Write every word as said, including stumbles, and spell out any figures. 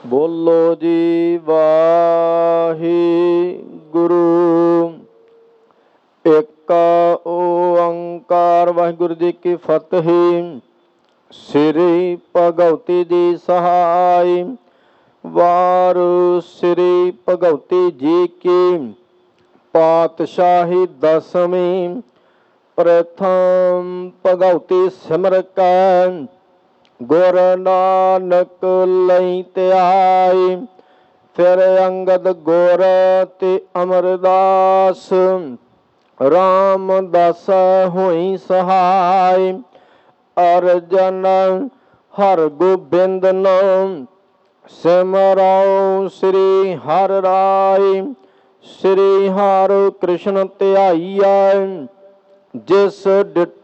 ਬੋਲੋ ਜੀ ਵਾਹਿਗੁਰੂ। ਇੱਕ ਓੰਕਾਰ ਵਾਹਿਗੁਰੂ ਜੀ ਕੀ ਫਤਿਹ। ਸ੍ਰੀ ਭਗਵਤੀ ਜੀ ਸਹਾਈ। ਵਾਰ ਸ੍ਰੀ ਭਗਵਤੀ ਜੀ ਕੀ ਪਾਤਸ਼ਾਹੀ ਦਸਵੀਂ। ਪ੍ਰਥਮ ਭਗਵਤੀ ਸਿਮਰ ਕੈ ਗੁਰ ਨਾਨਕ ਲਈ ਧਿਆਈ। ਫਿਰ ਅੰਗਦ ਗੁਰ ਤੇ ਅਮਰਦਾਸ ਰਾਮਦਾਸ ਹੋਈ ਸਹਾਈ। ਅਰਜਨ ਹਰਗੋਬਿੰਦ ਨਾਮ ਸਿਮਰਉ ਸ੍ਰੀ ਹਰਿ ਰਾਇ। ਸ੍ਰੀ ਹਰਿ ਕ੍ਰਿਸ਼ਨ ਧਿਆਈਐ ਜਿਸ ਡਿਠ